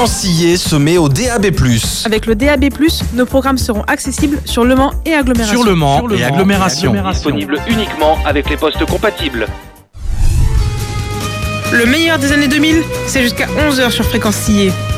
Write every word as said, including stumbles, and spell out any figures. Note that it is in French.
Fréquence Sillé se met au D A B plus. Avec le D A B plus, nos programmes seront accessibles sur Le Mans et agglomération. Sur Le Mans, Sur le et, Mans agglomération. et agglomération. Disponible uniquement avec les postes compatibles. Le meilleur des années deux mille, c'est jusqu'à onze heures sur Fréquence Sillé.